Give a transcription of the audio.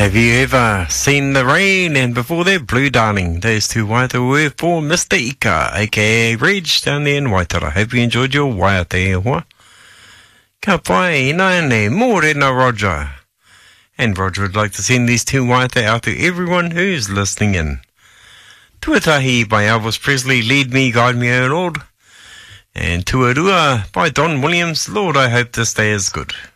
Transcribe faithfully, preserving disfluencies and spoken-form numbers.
Have you ever seen the rain? And before that, Blue Darling. Those two waiata were for Mister Ika, aka Reg, down there in Waitara. Hope you enjoyed your waiata e hoa. Ka pai, nane, mōrena Roger. And Roger would like to send these two waiata out to everyone who's listening in. Tuatahi by Elvis Presley, Lead Me, Guide Me, O Lord. And Tuarua by Don Williams, Lord, I hope this day is good.